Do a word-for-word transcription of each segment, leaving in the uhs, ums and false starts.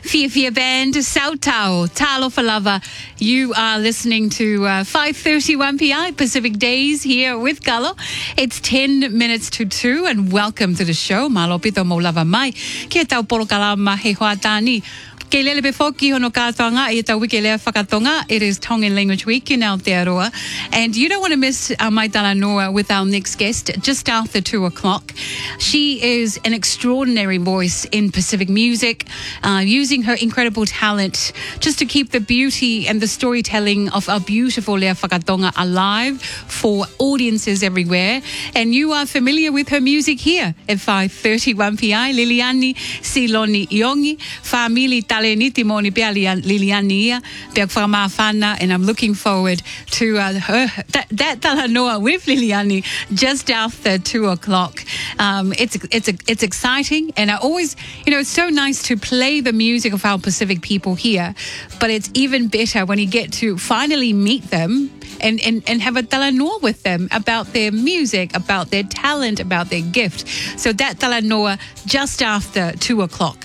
Fia Fia Band, Sautau, Talo for Lover. You are listening to uh, five thirty-one P I Pacific Days here with Galo. It's ten minutes to two and welcome to the show. Malopito mo lava mai. Kia tau polo kalama he hoatani. Ke lele be foki hono kātoanga i tau wiki lea whakatonga. It is Tongan Language Week in Aotearoa. And you don't want to miss uh, Mai Talanoa with our next guest just after two o'clock. She is an extraordinary voice in Pacific music, uh, using her incredible talent just to keep the beauty and the storytelling of our beautiful lea whakatonga alive for audiences everywhere. And you are familiar with her music here at five thirty-one P I. Liliani Siloni Iongi, Famili Taleniti Moni Liliania, Whakamaafana, and I'm looking forward to uh, her, that, that Talanoa with Liliani just after two o'clock. Um, it's it's it's exciting, and I always, you know, it's so nice to play the music of our Pacific people here, but it's even better when you get to finally meet them and, and, and have a talanoa with them about their music, about their talent, about their gift. So that talanoa just after two o'clock.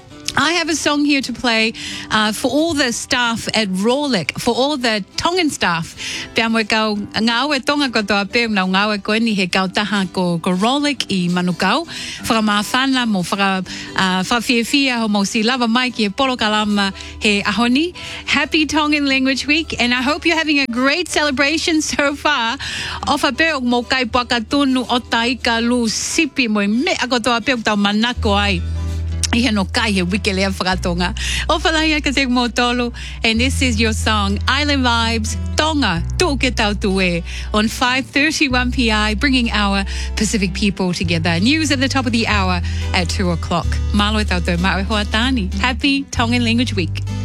I have a song here to play uh, for all the staff at Rawlik, for all the Tongan staff. Pea moe kau ngāwe tonga ko toa pēm nau ngāwe koe ni he kau taha ko, ko Rawlik I manukau. Whakamāwhana mo whaka, uh, whawhiawhia ho mo si lava mai ki he polo kalama he ahoni. Happy Tongan Language Week, and I hope you're having a great celebration so far. Ofa peok mo kai puakatunu o taika lu sipi mo me ako toa peok tau manako ai. Ia no kai he wike lea whakatonga. O whalaia ka te motolo, and this is your song, Island Vibes, Tonga, Tōke Tau Tue, on five thirty-one P I, bringing our Pacific people together. News at the top of the hour at two o'clock. Malo tau tau mawe hoatani. Happy Tongan Language Week.